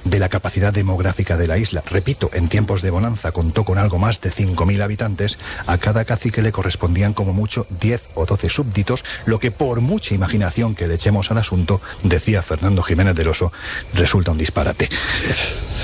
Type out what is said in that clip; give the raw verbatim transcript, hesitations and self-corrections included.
de la capacidad demográfica de la isla. Repito, en tiempos de bonanza contó con algo más de cinco mil habitantes. A cada cacique le correspondían como mucho diez o doce súbditos, lo que por mucha imaginación que le echemos al asunto, decía Fernando Jiménez del Oso, resulta un disparate.